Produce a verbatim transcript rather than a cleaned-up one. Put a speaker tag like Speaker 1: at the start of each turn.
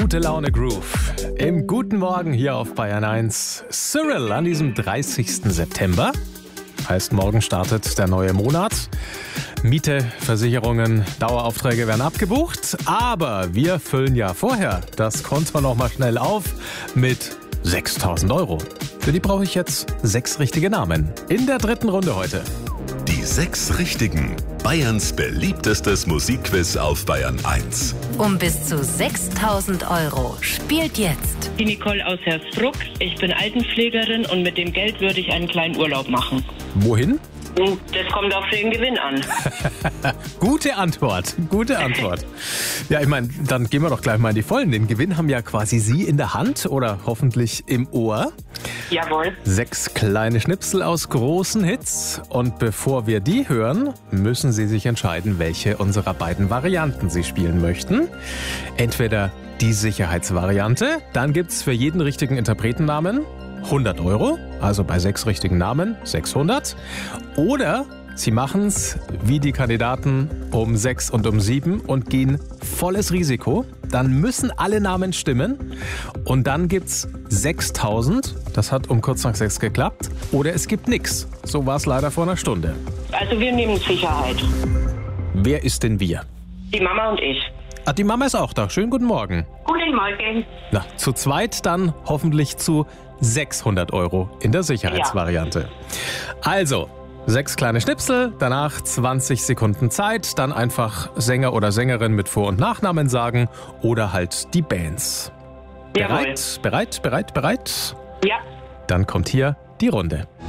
Speaker 1: Gute Laune Groove. Im Guten Morgen hier auf Bayern eins. Cyril an diesem dreißigsten September. Heißt, morgen startet der neue Monat. Miete, Versicherungen, Daueraufträge werden abgebucht. Aber wir füllen ja vorher das Konto noch mal schnell auf mit sechstausend Euro. Für die brauche ich jetzt sechs richtige Namen. In der dritten Runde heute.
Speaker 2: Die sechs Richtigen. Bayerns beliebtestes Musikquiz auf Bayern eins.
Speaker 3: Um bis zu sechstausend Euro. Spielt jetzt
Speaker 4: Die Nicole aus Hersbruck. Ich bin Altenpflegerin und mit dem Geld würde ich einen kleinen Urlaub machen.
Speaker 1: Wohin?
Speaker 4: Das kommt auf den Gewinn an.
Speaker 1: Gute Antwort, gute Antwort. Ja, ich meine, dann gehen wir doch gleich mal in die Vollen. Den Gewinn haben ja quasi Sie in der Hand oder hoffentlich im Ohr.
Speaker 4: Jawohl.
Speaker 1: Sechs kleine Schnipsel aus großen Hits. Und bevor wir die hören, müssen Sie sich entscheiden, welche unserer beiden Varianten Sie spielen möchten. Entweder die Sicherheitsvariante, dann gibt's für jeden richtigen Interpretennamen hundert Euro, also bei sechs richtigen Namen sechshundert. Oder Sie machen's wie die Kandidaten um sechs und um sieben und gehen volles Risiko. Dann müssen alle Namen stimmen und dann gibt's sechstausend. Das hat um kurz nach sechs geklappt. Oder es gibt nix. So war's leider vor einer Stunde.
Speaker 4: Also wir nehmen Sicherheit.
Speaker 1: Wer ist denn wir?
Speaker 4: Die Mama und ich.
Speaker 1: Ah, die Mama ist auch da. Schönen guten Morgen.
Speaker 4: Guten Morgen.
Speaker 1: Na, zu zweit dann hoffentlich zu sechshundert Euro in der Sicherheitsvariante. Also, sechs kleine Schnipsel, danach zwanzig Sekunden Zeit, dann einfach Sänger oder Sängerin mit Vor- und Nachnamen sagen oder halt die Bands.
Speaker 4: Jawohl.
Speaker 1: Bereit, bereit, bereit, bereit?
Speaker 4: Ja.
Speaker 1: Dann kommt hier die Runde.